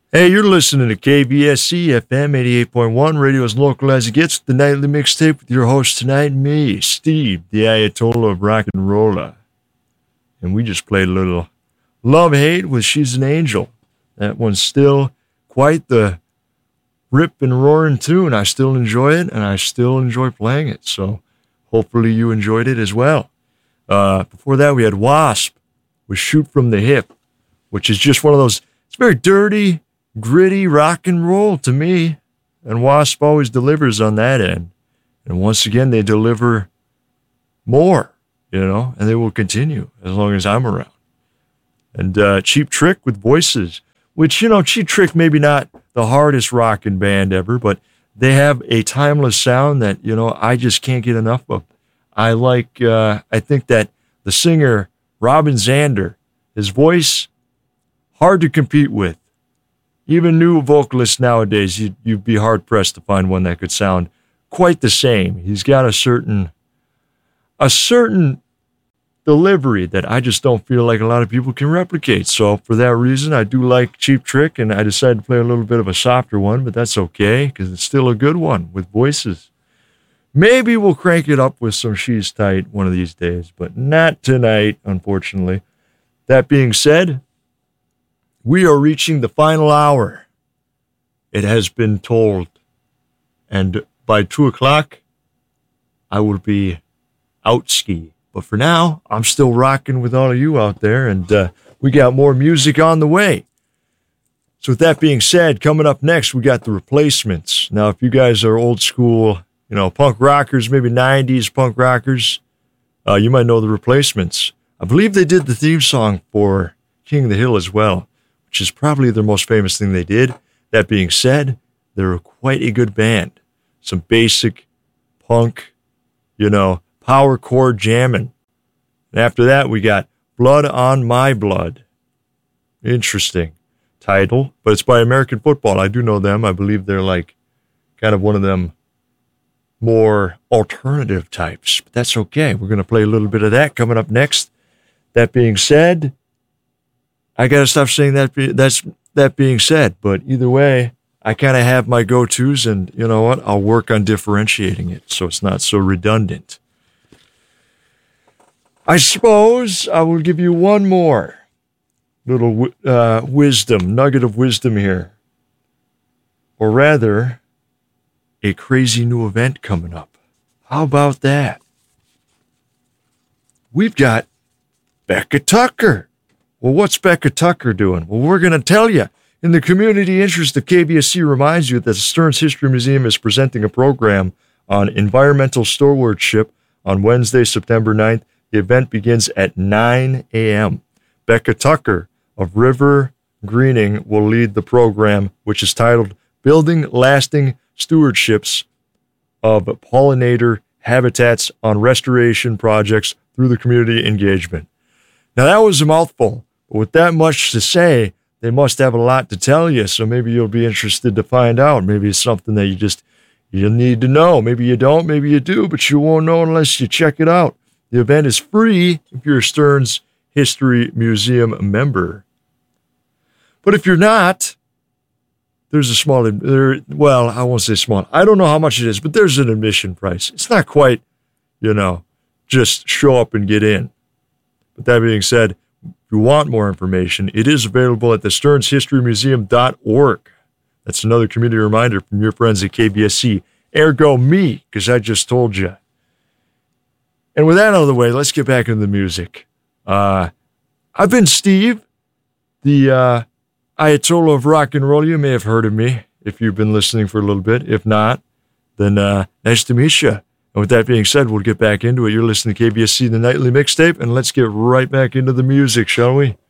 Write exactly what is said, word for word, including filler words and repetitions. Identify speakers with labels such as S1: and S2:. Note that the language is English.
S1: Hey, you're listening to K B S C F M eighty-eight point one, radio as local as it gets, the nightly mixtape with your host tonight, me, Steve, the Ayatollah of rock and rolla. And we just played a little Love Hate with She's an Angel. That one's still quite the rip and roaring tune. I still enjoy it, and I still enjoy playing it. So hopefully you enjoyed it as well. Uh, before that, we had Wasp with Shoot from the Hip, which is just one of those, it's very dirty, gritty rock and roll to me, and Wasp always delivers on that end. And once again, they deliver more, you know, and they will continue as long as I'm around. And uh, Cheap Trick with Voices, which, you know, Cheap Trick maybe not the hardest rockin' band ever, but they have a timeless sound that, you know, I just can't get enough of. I like, uh, I think that the singer, Robin Zander, his voice, hard to compete with. Even new vocalists nowadays, you'd, you'd be hard-pressed to find one that could sound quite the same. He's got a certain a certain delivery that I just don't feel like a lot of people can replicate. So for that reason, I do like Cheap Trick, and I decided to play a little bit of a softer one, but that's okay, because it's still a good one with Voices. Maybe we'll crank it up with some She's Tight one of these days, but not tonight, unfortunately. That being said, we are reaching the final hour. It has been told. And by two o'clock, I will be out ski. But for now, I'm still rocking with all of you out there, and uh, we got more music on the way. So with that being said, coming up next, we got The Replacements. Now, if you guys are old school, you know, punk rockers, maybe nineties punk rockers, uh, you might know The Replacements. I believe they did the theme song for King of the Hill as well, which is probably their most famous thing they did. That being said, they're quite a good band. Some basic punk, you know, power chord jamming. And after that, we got Blood on My Blood. Interesting title, but it's by American Football. I do know them. I believe they're like kind of one of them more alternative types, but that's okay. We're going to play a little bit of that coming up next. That being said, I got to stop saying that. Be, that's that being said, but either way, I kind of have my go-tos, and you know what? I'll work on differentiating it so it's not so redundant. I suppose I will give you one more little uh, wisdom, nugget of wisdom here. Or rather, a crazy new event coming up. How about that? We've got Becca Tucker. Well, what's Becca Tucker doing? Well, we're going to tell you. In the community interest of K B S C reminds you that the Stearns History Museum is presenting a program on environmental stewardship on Wednesday, September ninth. The event begins at nine a.m. Becca Tucker of River Greening will lead the program, which is titled Building Lasting Stewardships of Pollinator Habitats on Restoration Projects through the Community Engagement. Now, that was a mouthful, but with that much to say, they must have a lot to tell you, so maybe you'll be interested to find out. Maybe it's something that you just you need to know. Maybe you don't, maybe you do, but you won't know unless you check it out. The event is free if you're a Stearns History Museum member. But if you're not, there's a small, there, well, I won't say small. I don't know how much it is, but there's an admission price. It's not quite, you know, just show up and get in. But that being said, if you want more information, it is available at the stearns history museum dot org. That's another community reminder from your friends at K B S C. Ergo me, because I just told you. And with that out of the way, let's get back into the music. Uh, I've been Steve, the uh, Ayatollah of rock and roll. You may have heard of me if you've been listening for a little bit. If not, then uh, nice to meet you. And with that being said, we'll get back into it. You're listening to K B S C, the Nightly Mixtape, and let's get right back into the music, shall we?